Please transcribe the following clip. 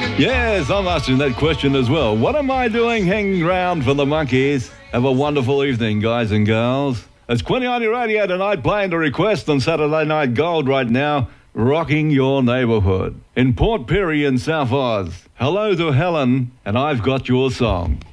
Yes, I'm asking that question as well. What am I doing hanging around for the Monkees? Have a wonderful evening, guys and girls. It's Quinny on your radio tonight, playing the request on Saturday Night Gold right now, rocking your neighbourhood. In Port Pirie in South Oz. Hello to Helen, and I've got your song.